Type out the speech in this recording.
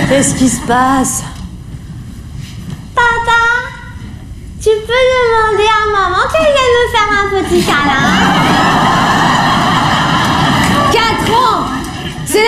Qu'est-ce qui se passe? Papa, tu peux demander à maman qu'elle vienne me faire un petit câlin?